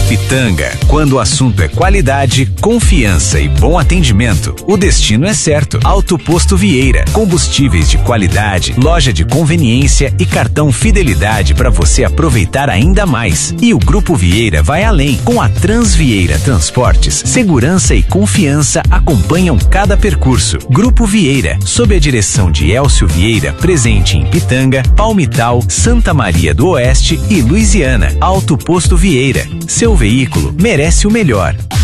Pitanga, quando o assunto é qualidade, confiança e bom atendimento, o destino é certo. Auto Posto Vieira, combustíveis de qualidade, loja de conveniência e cartão Fidelidade para você aproveitar ainda mais. E o Grupo Vieira vai além. Com a Transvieira Transportes, segurança e confiança acompanham cada percurso. Grupo Vieira, sob a direção de Elcio Vieira, presente em Pitanga, Palmital, Santa Maria do Oeste e Luisiana. Auto Posto Vieira, seu veículo merece o melhor.